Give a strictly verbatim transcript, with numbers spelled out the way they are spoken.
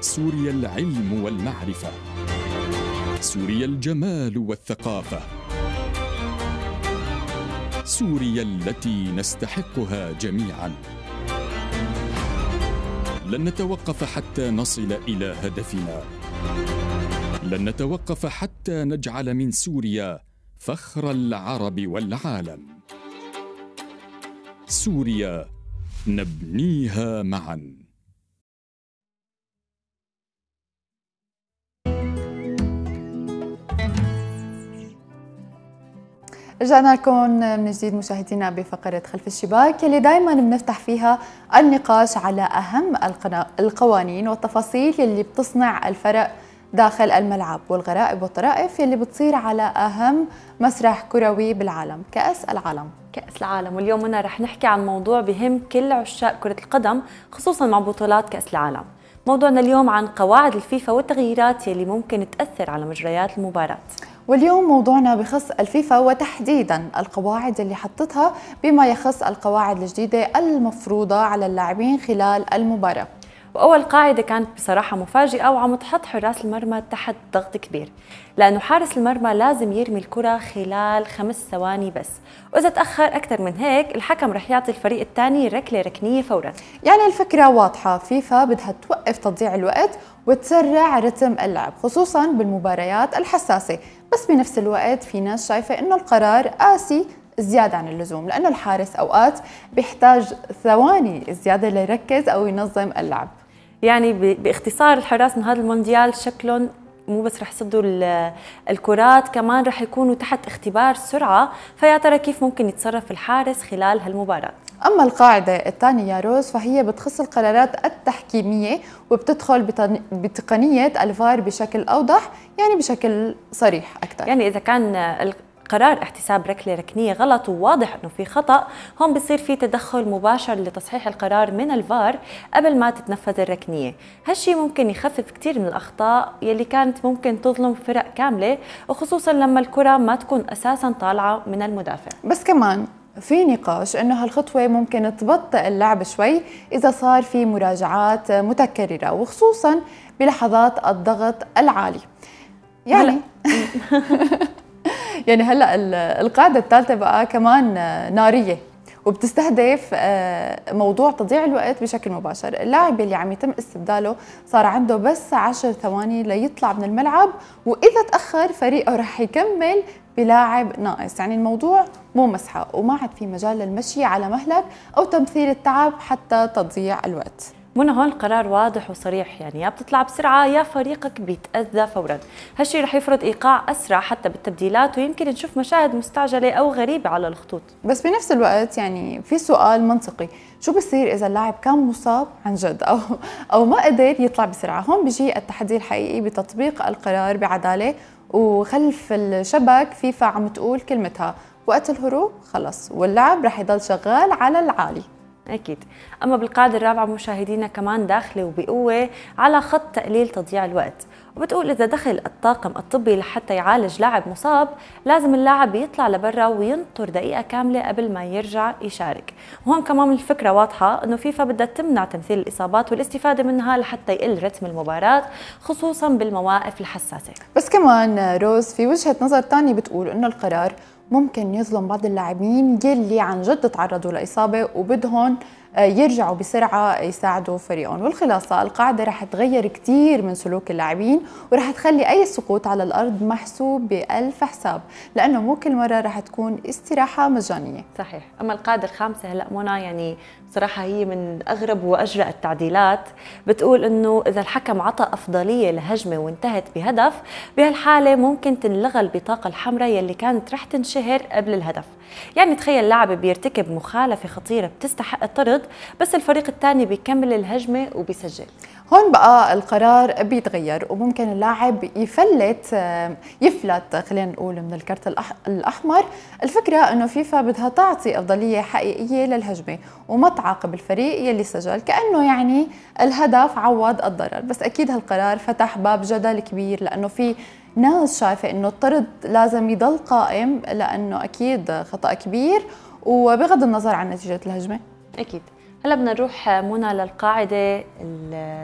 سوريا العلم والمعرفة، سوريا الجمال والثقافة، سوريا التي نستحقها جميعاً. لن نتوقف حتى نصل إلى هدفنا، لن نتوقف حتى نجعل من سوريا فخر العرب والعالم. سوريا نبنيها معاً. رجعنا لكم من جديد مشاهدينا بفقرة خلف الشباك اللي دائما بنفتح فيها النقاش على أهم القوانين والتفاصيل اللي بتصنع الفرق داخل الملعب، والغرائب والطرائف اللي بتصير على أهم مسرح كروي بالعالم، كأس العالم. كأس العالم، واليوم هنا رح نحكي عن موضوع بهم كل عشاق كرة القدم، خصوصا مع بطولات كأس العالم. موضوعنا اليوم عن قواعد الفيفا والتغييرات اللي ممكن تأثر على مجريات المباراة. واليوم موضوعنا بخص الفيفا وتحديدا القواعد اللي حطتها بما يخص القواعد الجديدة المفروضة على اللاعبين خلال المباراة. وأول قاعدة كانت بصراحة مفاجئة وعم تحط حراس المرمى تحت ضغط كبير، لأنه حارس المرمى لازم يرمي الكرة خلال خمس ثواني بس، وإذا تأخر أكثر من هيك الحكم رح يعطي الفريق الثاني ركلة ركنية فوراً. يعني الفكرة واضحة، فيفا بدها توقف تضييع الوقت وتسرع رتم اللعب خصوصاً بالمباريات الحساسة، بس بنفس الوقت في ناس شايفة إنه القرار قاسي زيادة عن اللزوم، لأنه الحارس أوقات بيحتاج ثواني زيادة ليركز أو ينظم اللعب. يعني باختصار الحراس من هذا المونديال شكلهم مو بس رح يصدوا الكرات، كمان رح يكونوا تحت اختبار سرعة، فيا ترى كيف ممكن يتصرف الحارس خلال هالمباراة؟ أما القاعدة الثانية يا روز فهي بتخص القرارات التحكيمية وبتدخل بتقنية الفار بشكل أوضح، يعني بشكل صريح أكثر. يعني إذا كان قرار احتساب ركلة ركنية غلط وواضح انه في خطأ، هون بصير في تدخل مباشر لتصحيح القرار من الفار قبل ما تتنفذ الركنية. هالشي ممكن يخفف كثير من الأخطاء يلي كانت ممكن تظلم فرق كاملة، وخصوصا لما الكرة ما تكون أساسا طالعة من المدافع. بس كمان في نقاش انه هالخطوه ممكن تبطئ اللعب شوي اذا صار في مراجعات متكرره، وخصوصا بلحظات الضغط العالي. يعني يعني هلا القاعده الثالثه بقى كمان ناريه وبتستهدف موضوع تضييع الوقت بشكل مباشر. اللاعب اللي عم يتم استبداله صار عنده بس عشر ثواني ليطلع من الملعب، واذا تاخر فريقه رح يكمل بلاعب ناقص. يعني الموضوع مو مسحه وما عاد في مجال للمشي على مهلك او تمثيل التعب حتى تضييع الوقت. منى هون القرار واضح وصريح، يعني يا بتطلع بسرعه يا فريقك بيتاذى فورا. هالشي رح يفرض ايقاع اسرع حتى بالتبديلات، ويمكن نشوف مشاهد مستعجله او غريبه على الخطوط. بس بنفس الوقت يعني في سؤال منطقي، شو بصير اذا اللاعب كان مصاب عن جد او او ما قدر يطلع بسرعه؟ هون بيجي التحدي الحقيقي بتطبيق القرار بعداله، وخلف الشبك فيفا عم تقول كلمتها وقت الهروب خلص، واللعب رح يضل شغال على العالي. أكيد. أما بالقاعدة الرابعة مشاهدينا كمان داخلة وبقوة على خط تقليل تضييع الوقت، وبتقول إذا دخل الطاقم الطبي لحتى يعالج لاعب مصاب لازم اللاعب يطلع لبرا وينطر دقيقة كاملة قبل ما يرجع يشارك. وهون كمان الفكرة واضحة إنه فيفا بدها تمنع تمثيل الإصابات والاستفادة منها لحتى يقل رتم المباراة خصوصا بالمواقف الحساسة. بس كمان روز في وجهة نظر ثانية بتقول إنه القرار ممكن يظلم بعض اللاعبين يلي عن جد تعرضوا لإصابة وبدهم يرجعوا بسرعة يساعدوا فريقهم. والخلاصة القاعدة رح تغير كتير من سلوك اللاعبين ورح تخلي أي سقوط على الأرض محسوب بألف حساب، لأنه مو كل مرة رح تكون استراحة مجانية. صحيح. أما القاعدة الخامسة هلأ منى يعني بصراحة هي من أغرب وأجرأ التعديلات، بتقول إنه إذا الحكم عطى أفضلية لهجمة وانتهت بهدف، بهالحالة ممكن تنلغى البطاقة الحمراء يلي كانت رح تنشهر قبل الهدف. يعني تخيل لاعب بيرتكب مخالفة خطيرة بتستحق الطرد، بس الفريق الثاني بيكمل الهجمة وبيسجل. هون بقى القرار بيتغير وممكن اللاعب يفلت يفلت خلينا نقول من الكرت الأحمر. الفكرة إنه فيفا بدها تعطي أفضلية حقيقية للهجمة وما تعاقب الفريق يلي سجل، كأنه يعني الهدف عوض الضرر. بس أكيد هالقرار فتح باب جدل كبير، لأنه في ناس شايفة إنه الطرد لازم يضل قائم لأنه أكيد خطأ كبير وبغض النظر عن نتيجة الهجمة. أكيد. هلا بدنا نروح منى للقاعدة